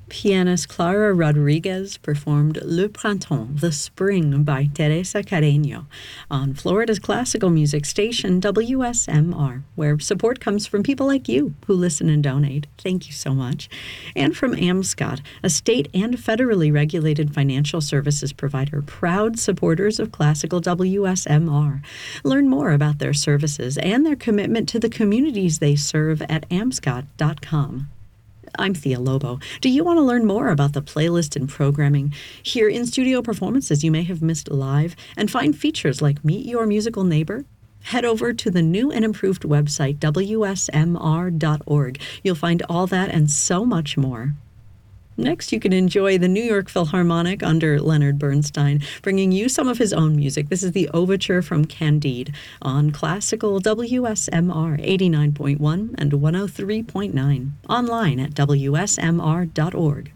Pianist Clara Rodriguez performed Le Printemps, The Spring by Teresa Carreño on Florida's classical music station WSMR, where support comes from people like you who listen and donate. Thank you so much. And from AMSCOT, a state and federally regulated financial services provider, proud supporters of classical WSMR. Learn more about their services and their commitment to the communities they serve at amscot.com. I'm Thea Lobo. Do you want to learn more about the playlist and programming, hear in-studio performances you may have missed live, and find features like Meet Your Musical Neighbor? Head over to the new and improved website, wsmr.org. You'll find all that and so much more. Next, you can enjoy the New York Philharmonic under Leonard Bernstein, bringing you some of his own music. This is the Overture from Candide on classical WSMR 89.1 and 103.9, online at wsmr.org.